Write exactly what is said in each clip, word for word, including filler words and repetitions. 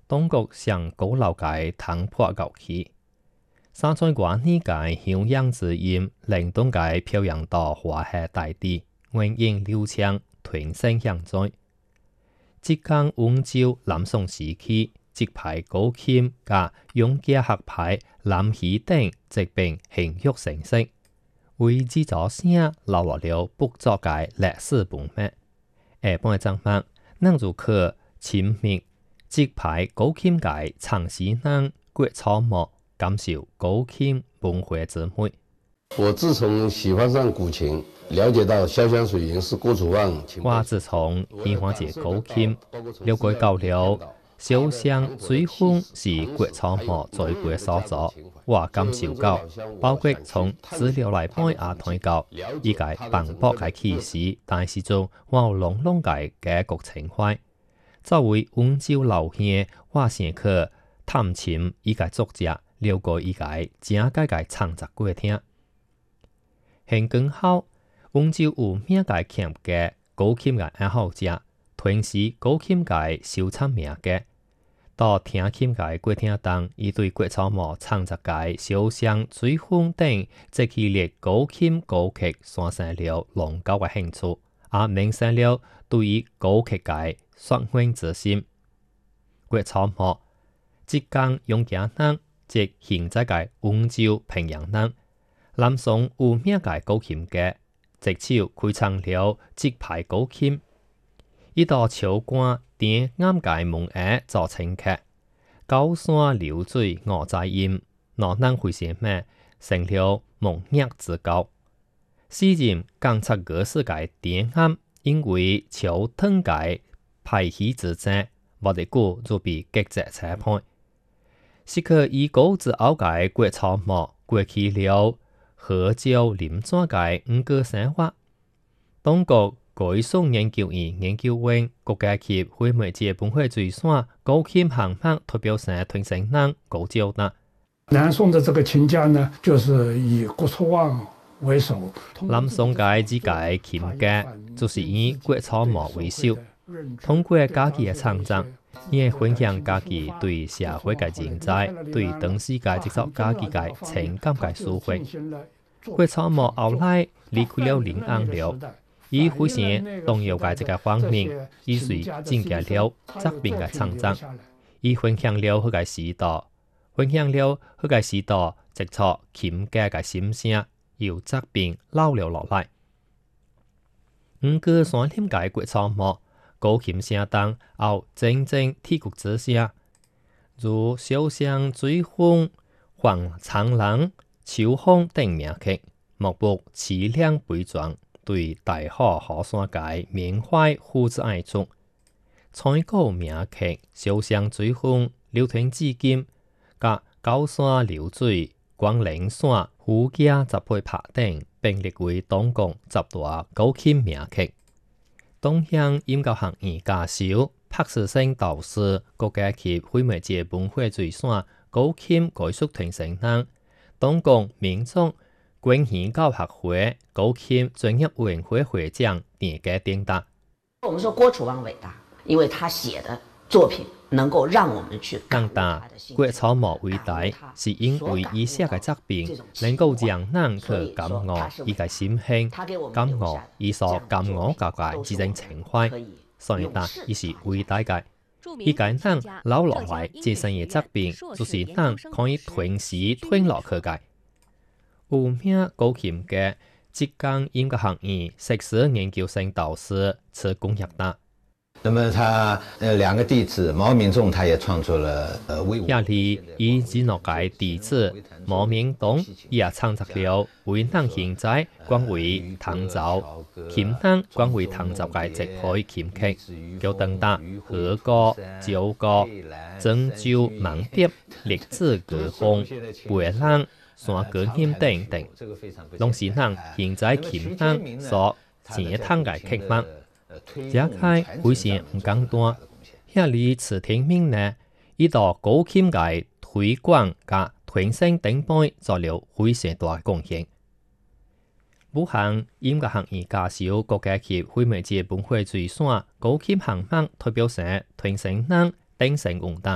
當局向高樓界彈破舊氣。三在外呢界響樣之音，令東界飄揚到華夏大地，源遠流長，團聲響在。浙江溫州南宋時期，節拍古琴加永嘉合拍南戲等疾病形育成色，為製作聲留落了不作界歷史本物。下半章物，咱就可親密節拍古琴界長時人國草木。感受古琴文化之美。 我自從喜歡上古琴，了解到瀟湘水銀是郭楚望。 我自從喜歡這古琴，了解到了瀟湘水風是國草木最貴所造。我感受到，包括從資料來看也睇到，依個磅礴嘅氣勢，但是仲我有濃濃嘅家國情懷。作為溫州老鄉，我先去探尋依個作者。了解依個正解嘅創作過程。現今後，溫州有名嘅琴嘅古琴嘅愛好者，同時古琴嘅收藏名嘅，到聽琴嘅過程中，伊對國草木創作嘅瀟湘水風等這系列古琴歌曲產生了濃厚嘅興趣，也萌生了對於歌曲嘅溯源之心。國草木，浙江永嘉人。即現在嘅溫州平陽人，南宋有名嘅古琴家，直手開創了節拍古琴，一道潮官點啱嘅門額做清劇，高山流水我在音，羅能會寫咩成了蒙壓之高。詩人講出歌詞嘅點啱，因為潮吞嘅排氣之正，冇得過就被激節裁判。是可以高之後嘅國草木過去了河州林莊嘅五個生活。當局改送研究院研究院國家級非物質文化遺產古琴項目代表成團成人高招納。 南宋的這個琴家呢，就是以郭楚望為首。 南宋嘅幾個琴家就是以國草木為首，通過家己嘅創作。也分享家己對社會嘅認知，對當時嘅接受家己嘅情感嘅抒發。國草木後來離開了臨安了，以發現東洋嘅這個方面，以隨增加了疾病嘅創作，以分享了佢嘅時代，分享了佢嘅時代，直觸琴家嘅心聲，由疾病留了落來。五個山林嘅國草木。古琴聲當後真正體育之聲，如瀟湘水風、黃長廊、秋風等名曲，莫不凄涼悲壯，對大河河山界緬懷父子愛觸。採古名曲瀟湘水風流傳至今，甲高山流水、關嶺山、胡家十配拍等，並列為當講十大古琴名曲。東鄉音樂學院教授柏士生導師，國家級非物質文化遺產古琴藝術團成人，當講民眾關係教學會古琴專業委員會會長田家丁達。 我們說郭楚望偉大，因為他寫的作品能夠讓我們去更大國草木偉大，是因為以下嘅疾病能夠讓人去感悟伊個心性，感悟伊所感悟嘅個自然情懷，所以答伊是偉大嘅。伊個人留落來自身嘅疾病，就是人可以吞噬吞落去嘅。有名古琴嘅浙江音樂學院碩士研究生導師池公業達。 那麼他呃兩個弟子毛明仲，他也創作了呃威武。 亞里以及那個弟子毛明東也創作了為人現在關於唐朝琴人關於唐朝嘅節拍琴曲，叫等等和歌、趙歌、鄭州盲蝶、歷史歌風、背浪、山歌音等等，攏是人現在琴人所寫唱嘅曲目。這開會先唔簡單，遐裡池天明呢，伊到古琴嘅推廣加傳承等輩做了非常大貢獻。武漢音樂學院教授國家級非物質文化遺產古琴項目代表成傳承人等成功達。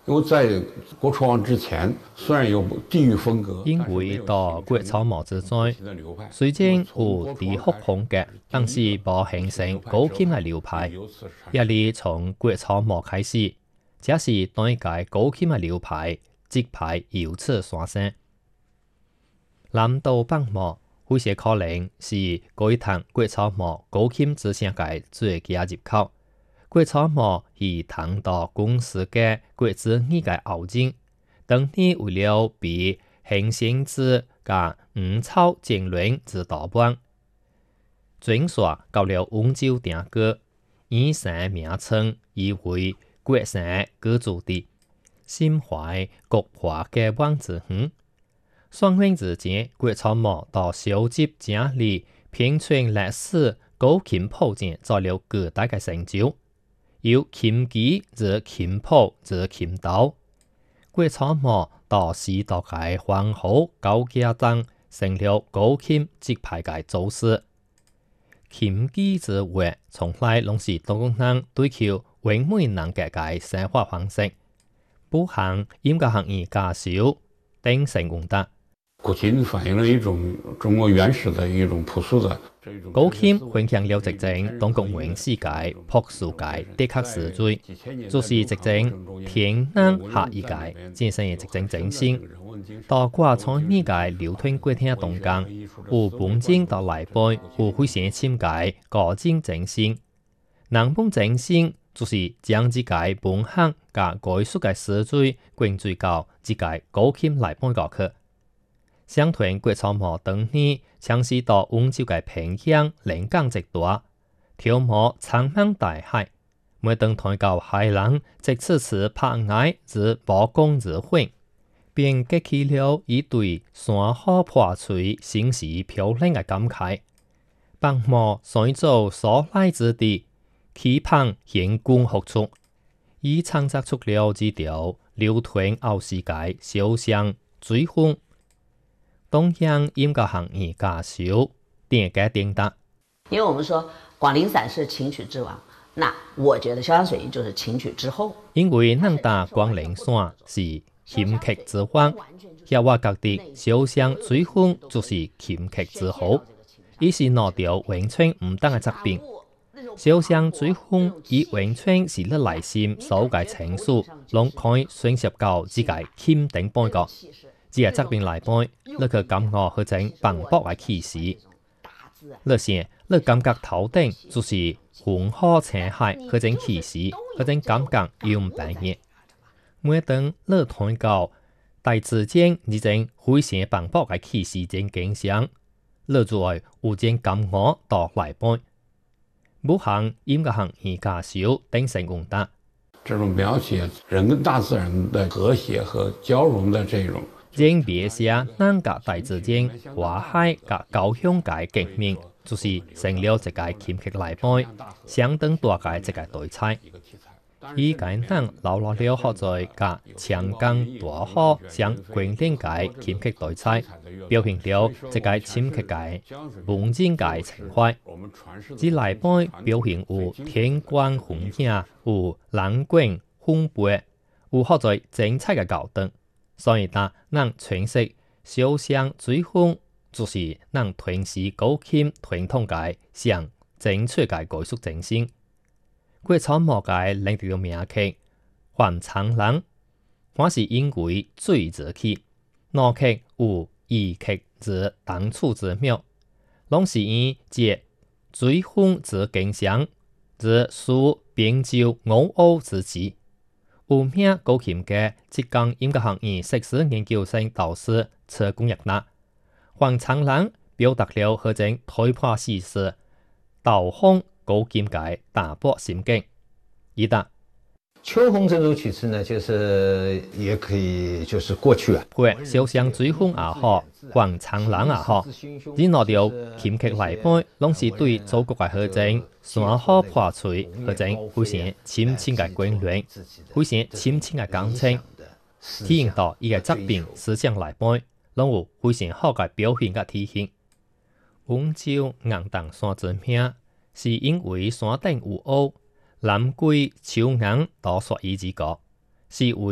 因为在郭楚望之前，虽然有地域风格， 因为到郭草帽之在，虽然有地域风格，但是无形成高欽嘅流派。一哩從郭草帽開始，這是當一屆高欽嘅流派，即派由此產生。南道北帽，有些可能是改談郭草帽高欽之上嘅最佳入口。郭草帽是唐代公司嘅國子二嘅後進，當年為了比行星之甲五草爭論之導本，轉刷到了溫州定居，以省名稱以為郭省居住地，心懷國華嘅望之遠。雙方之間，郭草帽到收集整理編纂歷史高欽譜件，做了巨大嘅成就。由欽基至欽譜至欽刀，郭草帽到時代嘅皇后高家等，成了高欽即派嘅祖師。欽基之話，從來攏是中國人追求唯美人格嘅生活方式，不行嚴格行業家修等成功得。 古琴反映了一種中國原始的一種樸素的。 高欽分享了直情中國原始界、樸素界的確實在，就是直情天南下一界，戰勝嘅直情正性。到掛創呢界流通過聽動工，有本經到來背，有非常深界個經正性。南本正性就是將這界本行加概述嘅史罪歸罪到這界高欽來背過去。相傳郭草帽當年嘗試到溫州嘅偏鄉臨港直大，眺望蒼茫大海。每當睇到海浪即此次拍崖至暴風之風，便激起了一對山河破碎、星時飄零嘅感慨。白毛雖做所來之地，期盼獻功復出，已創作出了幾條流傳後世界小巷水風。東洋音樂行業家修點解定得？ 因為我們說廣陵散是琴曲之王，那我覺得瀟湘水印就是琴曲之後。 因為咱打廣陵散是琴曲之王，遐我覺得瀟湘水風就是琴曲之後，伊是拿掉完全唔同嘅作品。瀟湘水風以完全是你內心所嘅情緒，攏可以傳入到自己琴頂背個。這個作品來背，你去感覺嗰種磅礴嘅氣勢。你想，你感覺頭頂就是雲海青海嗰種氣勢，嗰種感覺又唔平嘅。每當你睇到大自然呢種非常磅礴嘅氣勢正景象，你就會有種感覺到來背。武行音樂行業家修等成功得。 這種描寫人跟大自然的和諧和交融的這種。 認別寫咱個大自然、花海甲高雄界革命，就是成了一個琴曲來背，相當大個一個題材。以簡單留落了學在甲長江大河相關聯嘅琴曲題材，表現了一個琴曲界本真嘅情懷。之來背表現有天光紅影，有藍光烘焙，有學在精彩嘅高等。所以他咱詮釋瀟湘水風，就是咱傳世高欽傳統界上精粹嘅藝術精神。郭草帽界領到名曲還蒼人，還是因為水之氣，那曲有異曲之當處之妙，攏是以借水風之景象，之書並就五奧之詞。有名高欽嘅浙江音樂學院碩士研究生導師車公益納，黃蒼人表達了嗰種推破事實、導向高欽界大博心境。一答秋風這首曲子呢，就是也可以就是過去啊。 或瀟湘水風也好，黃蒼人也好，只拿到琴曲來背，攏是對祖國嘅嗰種山河破碎，嗰種非常深情嘅眷戀，非常深情嘅感情，體現到伊個作品思想來背，攏有非常好嘅表現嘅體現。溫州硬當山之名，是因為山頂有霧，南歸秋硬到雪衣之國，是為